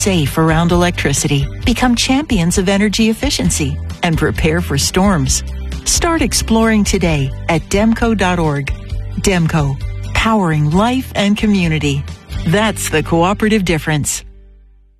safe around electricity, become champions of energy efficiency, and prepare for storms. Start exploring today at demco.org. Demco, powering life and community. That's the cooperative difference.